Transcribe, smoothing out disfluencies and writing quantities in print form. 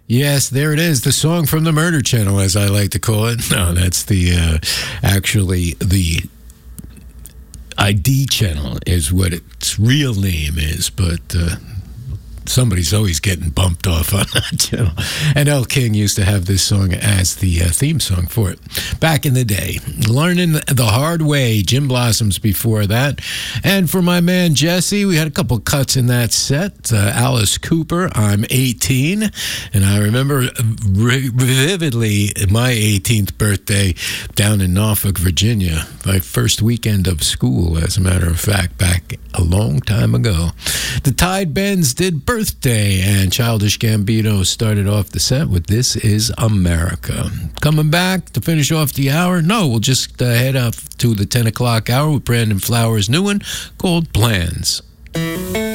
Yes, there it is. The song from the Murder Channel, as I like to call it. No, that's the actually the ID channel is what its real name is, but somebody's always getting bumped off on that channel. And El King used to have this song as the theme song for it back in the day. Learning the Hard Way, Jim Blossoms before that. And for my man Jesse, we had a couple cuts in that set. Alice Cooper, I'm 18. And I remember vividly my 18th birthday down in Norfolk, Virginia. My first weekend of school, as a matter of fact, back a long time ago. The Tide Bends did Birthday, and Childish Gambino started off the set with This Is America. Coming back to finish off the hour? No, we'll just head up to the 10 o'clock hour with Brandon Flowers' new one called Plans.